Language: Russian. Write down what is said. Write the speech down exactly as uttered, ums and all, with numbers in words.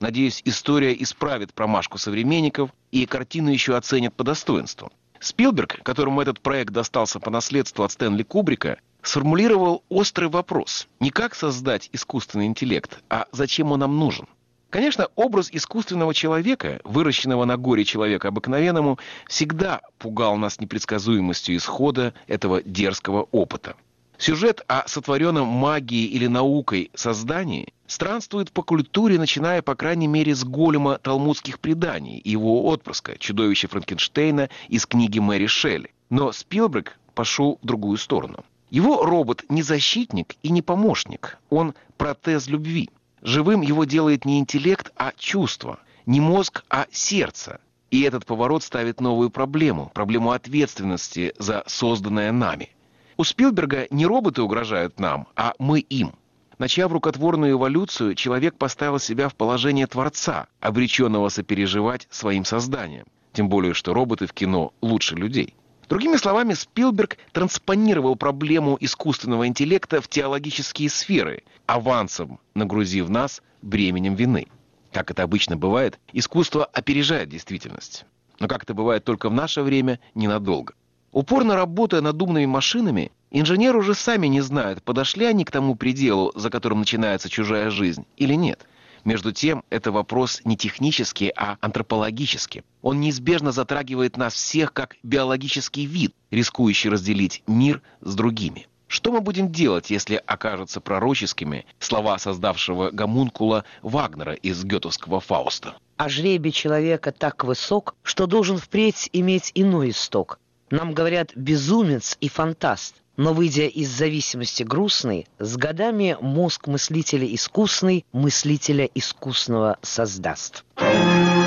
Надеюсь, история исправит промашку современников, и картину еще оценят по достоинству. Спилберг, которому этот проект достался по наследству от Стэнли Кубрика, сформулировал острый вопрос. Не как создать искусственный интеллект, а зачем он нам нужен. Конечно, образ искусственного человека, выращенного на горе человека обыкновенному, всегда пугал нас непредсказуемостью исхода этого дерзкого опыта. Сюжет о сотворенном магией или наукой создании странствует по культуре, начиная, по крайней мере, с голема талмудских преданий и его отпрыска, чудовища Франкенштейна из книги Мэри Шелли. Но Спилберг пошел в другую сторону. Его робот не защитник и не помощник, он протез любви. Живым его делает не интеллект, а чувство, не мозг, а сердце. И этот поворот ставит новую проблему, проблему ответственности за созданное нами. У Спилберга не роботы угрожают нам, а мы им. Начав рукотворную эволюцию, человек поставил себя в положение творца, обреченного сопереживать своим созданием. Тем более, что роботы в кино лучше людей. Другими словами, Спилберг транспонировал проблему искусственного интеллекта в теологические сферы, авансом нагрузив нас бременем вины. Как это обычно бывает, искусство опережает действительность. Но как это бывает только в наше время, ненадолго. Упорно работая над умными машинами, инженеры уже сами не знают, подошли они к тому пределу, за которым начинается чужая жизнь, или нет. Между тем, это вопрос не технический, а антропологический. Он неизбежно затрагивает нас всех как биологический вид, рискующий разделить мир с другими. Что мы будем делать, если окажутся пророческими слова создавшего гомункула Вагнера из гетовского «Фауста»? А жребий человека так высок, что должен впредь иметь иной исток. Нам говорят безумец и фантаст, но, выйдя из зависимости грустной, с годами мозг мыслителя искусный мыслителя искусного создаст.